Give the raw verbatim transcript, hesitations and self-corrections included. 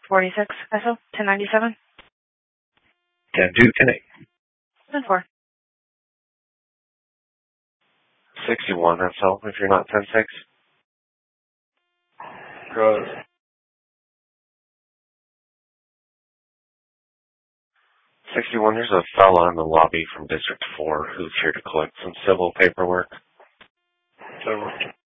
forty-six, S O, ten ninety-seven. ten two, ten eight. ten four. sixty-one, that's all, if you're not ten six. Good. sixty-one, there's a fella in the lobby from District four who's here to collect some civil paperwork. So